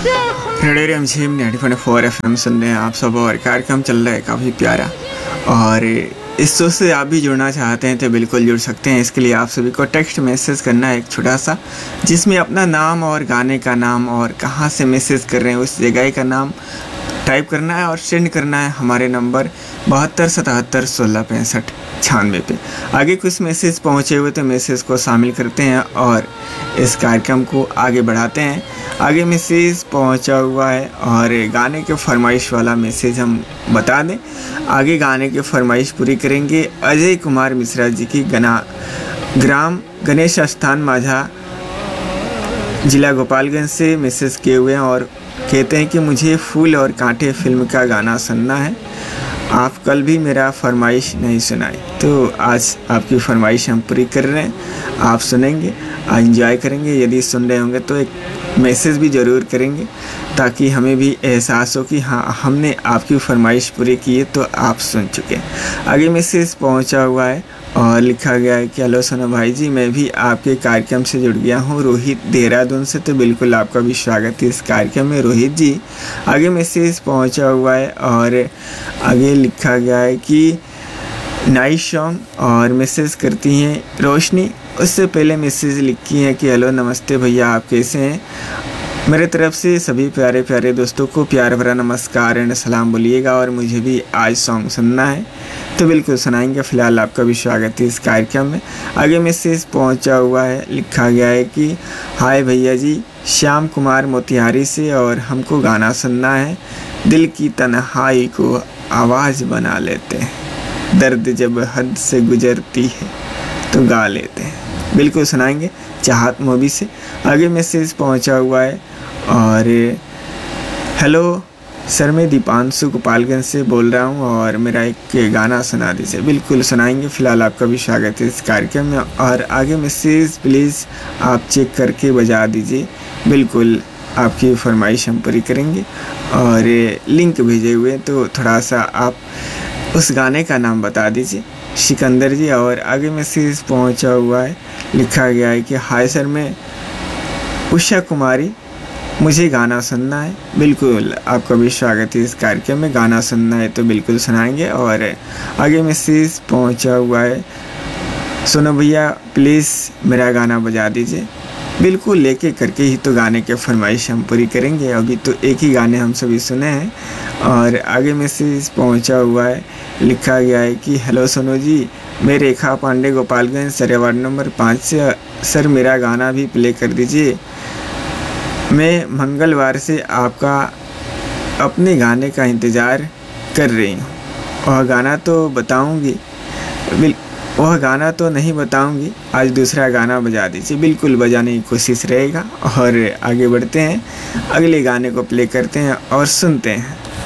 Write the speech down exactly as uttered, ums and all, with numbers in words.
Radio रिमझिम ninety point four F M सुन रहे हैं आप सब और कार्यक्रम चल रहा है काफ़ी प्यारा। और इस शो से आप भी जुड़ना चाहते हैं तो बिल्कुल जुड़ सकते हैं। इसके लिए आप सभी को टेक्स्ट मैसेज करना है एक छोटा सा, जिसमें अपना नाम और गाने का नाम और कहाँ से मैसेज कर रहे हैं उस जगह का नाम टाइप करना है और सेंड करना है हमारे नंबर बहत्तर सतहत्तर सोलह पैंसठ छियानवे पे। आगे कुछ मैसेज पहुँचे हुए तो मैसेज को शामिल करते हैं और इस कार्यक्रम को आगे बढ़ाते हैं। आगे मैसेज पहुंचा हुआ है और गाने के फरमाइश वाला मैसेज हम बता दें। आगे गाने की फरमाइश पूरी करेंगे अजय कुमार मिश्रा जी की गना ग्राम गणेश स्थान माझा जिला गोपालगंज से मैसेज किए हुए हैं और कहते हैं कि मुझे फूल और कांटे फिल्म का गाना सुनना है, आप कल भी मेरा फरमाइश नहीं सुनाए। तो आज आपकी फरमाइश हम पूरी कर रहे हैं, आप सुनेंगे, एंजॉय करेंगे। यदि सुन रहे होंगे तो एक मैसेज भी ज़रूर करेंगे ताकि हमें भी एहसास हो कि हाँ हमने आपकी फरमाइश पूरी की है तो आप सुन चुके हैं। आगे मैसेज पहुंचा हुआ है और लिखा गया है कि हेलो सोना भाई जी, मैं भी आपके कार्यक्रम से जुड़ गया हूँ रोहित देहरादून से। तो बिल्कुल आपका भी स्वागत है इस कार्यक्रम में रोहित जी। आगे मैसेज पहुंचा हुआ है और आगे लिखा गया है कि नाइस सॉन्ग और मैसेज करती हैं रोशनी। उससे पहले मैसेज लिखी है कि हेलो नमस्ते भैया, आप कैसे हैं। मेरे तरफ से सभी प्यारे प्यारे दोस्तों को प्यार भरा नमस्कार एंड सलाम बोलिएगा और मुझे भी आज सॉन्ग सुनना है तो बिल्कुल सुनाएंगे। फ़िलहाल आपका भी स्वागत है इस कार्यक्रम में। आगे मैसेज पहुंचा हुआ है, लिखा गया है कि हाय भैया जी, श्याम कुमार मोतिहारी से और हमको गाना सुनना है, दिल की तन्हाई को आवाज़ बना लेते हैं, दर्द जब हद से गुजरती है तो गा लेते हैं। बिल्कुल सुनाएंगे चाहत मूवी से। आगे मैसेज पहुंचा हुआ है और हेलो सर, मैं दीपांशु गोपालगंज से बोल रहा हूं और मेरा एक गाना सुना दीजिए। बिल्कुल सुनाएंगे। फ़िलहाल आपका भी स्वागत है इस कार्यक्रम में। और आगे मैसेज प्लीज़ आप चेक करके बजा दीजिए। बिल्कुल आपकी फरमाइश हम पूरी करेंगे। और लिंक भेजे हुए तो थोड़ा सा आप उस गाने का नाम बता दीजिए सिकंदर जी। और आगे मैसेज पहुंचा हुआ है, लिखा गया है कि हाय सर, मैं उषा कुमारी, मुझे गाना सुनना है। बिल्कुल आपका भी स्वागत है इस कार्यक्रम में। गाना सुनना है तो बिल्कुल सुनाएंगे। और आगे मैसेज पहुंचा हुआ है, सुनो भैया प्लीज़ मेरा गाना बजा दीजिए। बिल्कुल लेके करके ही तो गाने के फरमाइश हम पूरी करेंगे। अभी तो एक ही गाने हम सभी सुने हैं। और आगे मैसेज पहुंचा हुआ है, लिखा गया है कि हेलो सोनू जी, मैं रेखा Pandey Gopalganj sir ward number पाँच से, सर मेरा गाना भी प्ले कर दीजिए। मैं मंगलवार से आपका अपने गाने का इंतज़ार कर रही हूँ। वह गाना तो बताऊँगी बिल वह गाना तो नहीं बताऊंगी, आज दूसरा गाना बजा दीजिए। बिल्कुल बजाने की कोशिश रहेगा। और आगे बढ़ते हैं, अगले गाने को प्ले करते हैं और सुनते हैं।